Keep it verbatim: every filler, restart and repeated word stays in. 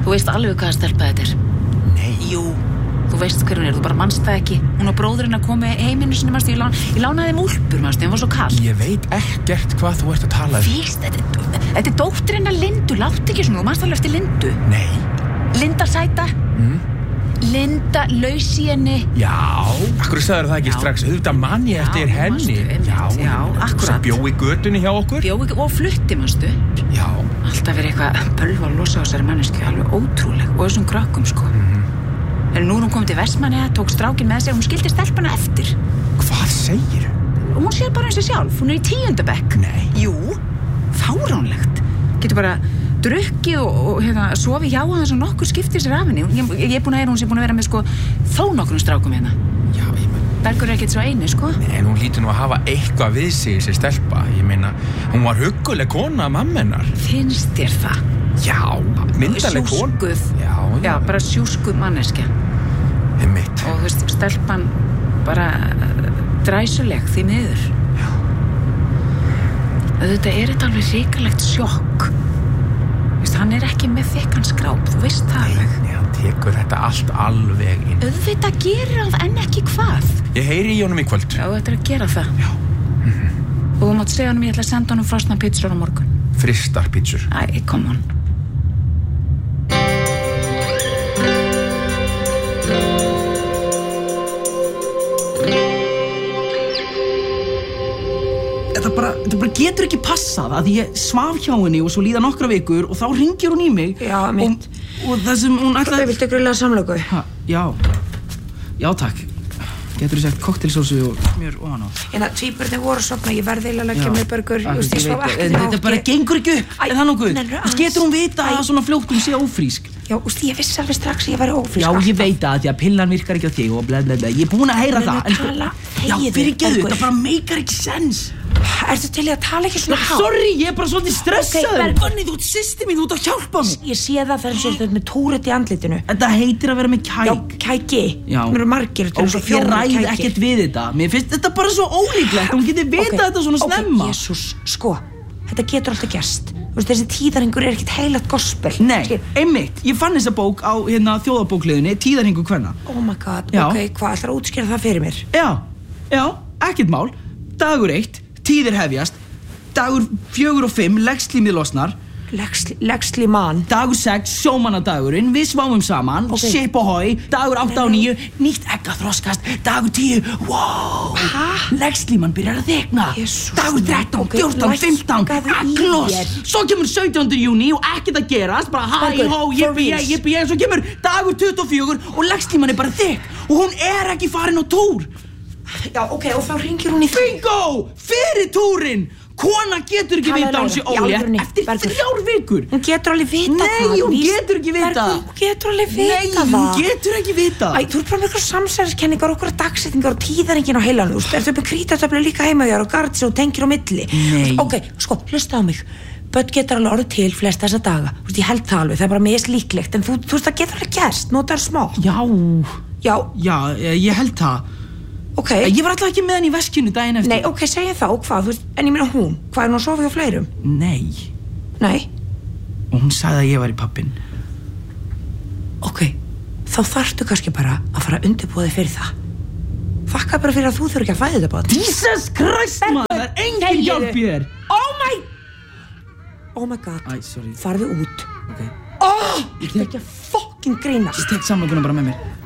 Þú veist alveg hvaða stelpa þetta er. Nei. Jú, þú veist hver hún er, þú bara manst það ekki. Hún og bróðurinn að koma heiminu sinni, manstu, ég, lán, ég lánaði þeim úlpur, manstu, hún var svo kall. Ég veit ekkert hvað þú ert að tala um. Víst, þetta, þetta er dóttirinn að Lindu, láttu ekki svona, þú manst alveg eftir Lindu. Nei. Linda sæta. Mm. Linda laus í henni. Já, akkur sagður það ekki já. Strax, auðvitað mann ég eftir já, henni. Manstu, já, já, akkurat. Sem bjó í götunni hjá okkur. Bjó í, og flutti, manstu. Já. Alltaf verið eitthvað bölva að losa á þessari mannesku, alveg ótrúleg, og þessum krökkum, sko. Mm-hmm. En nú er hún komið til Vestmannaeyja, tók strákinn með sér, hún skildi stelpuna eftir. Hvað segir þú? Hún sér bara eins og sjálf, hún er í tíunda bekk. Nei. Jú, fáránlegt. Getur bara drukkið og, og hérna, sofi hjá hann þess að nokkur skiptir sér af henni. Ég, ég er búin að heyra hún sé búin að vera með sko þó nokkrum strákum hérna. Já, ég meina. Bergur er ekkert svo eini, sko. Nei, en hún lítur nú að hafa eitthvað við sig, þessi stelpa. Ég meina, hún var hugguleg kona af mamma hennar. Finnst þér það? Já, myndaleg kona. Sjúskuð. Já, já. Já, bara sjúskuð manneskja. Einmitt. Og þú veist, stelpan bara dræsuleg því miður. Já. Þetta er þetta alveg hrikalegt sjokk. Vist, hann er ekki með þykkan skráp, þú veist það alveg. Nei, hann tekur þetta allt alveg inn. Auðvitað gerir hann en ekki hvað. Ég heyri í honum í kvöld. Já, þetta er að gera það. Já. Mm-hmm. Og þú mátt segja honum ég ætla að senda honum frosna pizzur á morgun. Frystar pizzur. Æ, come on. Þetta bara, þetta bara getur ekki passað að ég svaf hjá henni og svo líða nokkra vikur og þá ringir hún í mig. Já, mitt. Og, og það sem hún ætlaði... Viltu grilla samlöku? Ha, já. Já, takk. Geturðu sett koktelsósu og smjör ofan á? En það tvíburarnir voru að sofna, ég verði eiginlega að leggja mig Bergur. Ég Just, ég svaf veit, ekkert en í þetta nótt. bara gengur ekki upp. Æ, Er það nokkuð? nennirðu Þú veist, aðeins? getur hún vita Æ. að svona fljótt hún sé ófrísk? Já, úst, ég vissi alveg strax að ég væri ófrísk. Já, ég veit það, því að pillan virkar ekki á þig og bla bla bla. Ég er búin að heyra Nei, það. nei, tala, Já, þegiðu, fyrirgeðu, Bergur. þetta bara meikar ekki sens. Ertu til í að tala ekki svona hátt? Sorry, ég er bara svolítið stressaður. Bergur. Vanni, þú ert systir mín, þú ert að hjálpa mér. Ég sé það þegar þú ert með túrut í andlitinu. Þetta heitir að vera með kæk. Já, kæki. Já. Mér eru margir, þetta eru svo Ég fjórar ræði kækir. ekkert við þetta. Mér finnst þetta bara svo ólíklegt. Hún getur vita Ok, þetta svona snemma. Ok, Jesús, sko, þetta getur alltaf gerst. Þú veist, þessi tíðarhingur er ekkert heilagt gospel. Nei, Skil- einmitt. Ég fann þessa bók á hérna þjóðabókliðinni, Tíðarhingur kvenna. Oh my god, Já. ok, hvað ætlar að útskýra það fyrir mér? Já, já, ekkert mál. Dagur eitt, tíðir hefjast. Dagur fjögur og fimm, leggslímið losnar. Legsli, legsli mann. Dagur sex, sjómannadagurinn, við sváum saman. Ok. Ship ohoi, dagur átta og níu, nýtt egg að þroskast. Dagur tíu, wow. Hæ? Leggslíman byrjar að þekna. Jesús Dagur minn, þrettán, ok, fjórtán, fimmtán, lækkaðu í aglos. þér. Svo kemur sautjánda júní og ekkert að gerast. Bara hæ, Bergur, hó, for jippi, reals. jippi, jippi. Svo kemur dagur tuttugu og fjögur og leggslíman er bara þekk. Og hún er ekki farin á túr. Já, ok, og þá ringir hún í þig. Bingo! Fyrir túrin! Kona getur ekki Talaðu vita að hún meira. sé Í alvörunni, ólétt eftir Bergur. þrjár vikur. Hún getur alveg vita Nei, það. hún víst. getur ekki vita. Bergur, hún getur alveg vita Nei, það. hún getur ekki vita. Æ, þú ert bara með eitthvað samsæriskenningar, okkur dagsetningar og tíðarengin á heilanum. Þú veist, ertu með krítartöflu líka heima þér og gards og tengir á milli. Nei. Ok, sko, hlusta á mig. Börn getur alveg orðið til flest þessa daga. Þú veist, ég held það alveg, það er bara mest líklegt. En þú, þú veist, það getur alveg gerst, notar smá. Já, Já, já, ég held það. ok. Ég var alltaf ekki með henni í veskinu daginn eftir. Nei, ok, segjum það, og hvað, þú veist, en ég meina hún. Hvað er hún að sofa hjá fleirum? Nei. Nei. Og hún sagði að ég var í pappin. Ok, þá þarftu kannski bara að fara að undirbúa þig fyrir það. Þakka bara fyrir að þú þurfi ekki að fæða þetta bara. Jesus Christ, maður, það er engin Þegiðu. hjálp í þér. Oh my Oh my god. Æ, sorry. Farðu út. Ok. Oh, ég ætla ekki að fucking grínast. Ég tek samlokuna bara með mér.